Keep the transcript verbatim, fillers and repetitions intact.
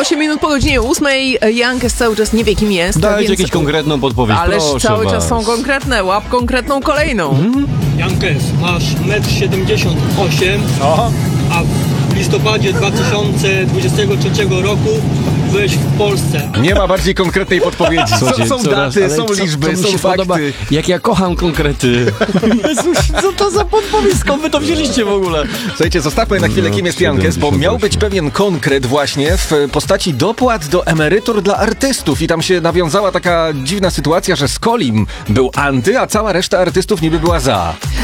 osiem minut po godzinie ósmej. Jankes cały czas nie wie, kim jest. Dajcie więc... jakąś konkretną podpowiedź, Ależ proszę cały was. czas są konkretne. Łap konkretną kolejną. Hmm? Jankes, masz metr siedemdziesiąt osiem, Aha. a w listopadzie dwa tysiące dwudziestego trzeciego roku byłeś w Polsce. Nie ma bardziej konkretnej podpowiedzi. Słuchajcie, Są, są coraz- daty, ale są co- liczby, co mi są się fakty. podoba, jak ja kocham konkrety. Jezus, co to za podpowiedź? Skąd wy to wzięliście w ogóle? Słuchajcie, zostawmy na chwilę, No, kim jest Jankes, bo miał być pewien konkret właśnie w postaci dopłat do emerytur dla artystów i tam się nawiązała taka dziwna sytuacja, że Skolim był anty, a cała reszta artystów niby była za.